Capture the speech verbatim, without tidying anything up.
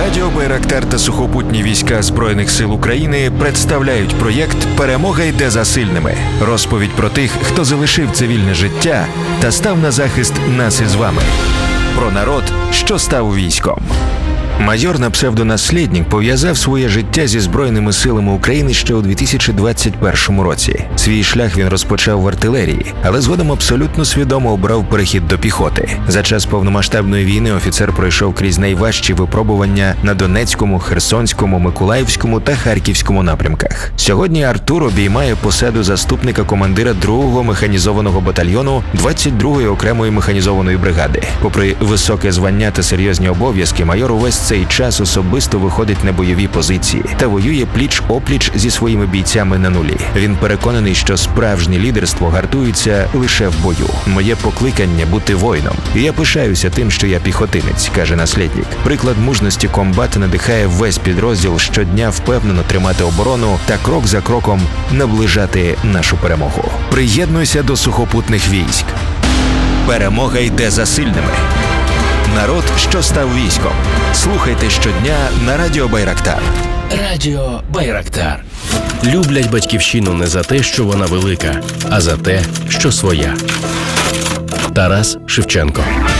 Радіо Байрактар та сухопутні війська Збройних сил України представляють проєкт «Перемога йде за сильними». Розповідь про тих, хто залишив цивільне життя та став на захист нас із вами. Про народ, що став військом. Майор на псевдонаслідник пов'язав своє життя зі Збройними силами України ще у дві тисячі двадцять першому році. Свій шлях він розпочав в артилерії, але згодом абсолютно свідомо обрав перехід до піхоти. За час повномасштабної війни офіцер пройшов крізь найважчі випробування на Донецькому, Херсонському, Миколаївському та Харківському напрямках. Сьогодні Артур обіймає посаду заступника командира другого механізованого батальйону двадцять другої окремої механізованої бригади. Попри високе звання та серйозні обов'язки, майор увесь цей час особисто виходить на бойові позиції та воює пліч-опліч зі своїми бійцями на нулі. Він переконаний, що справжнє лідерство гартується лише в бою. Моє покликання – бути воїном. І я пишаюся тим, що я піхотинець, каже наслідник. Приклад мужності комбата надихає весь підрозділ щодня впевнено тримати оборону та крок за кроком наближати нашу перемогу. Приєднуйся до сухопутних військ. Перемога йде за сильними. Народ, що став військом. Слухайте щодня на Радіо Байрактар. Радіо Байрактар. Люблять батьківщину не за те, що вона велика, а за те, що своя. Тарас Шевченко.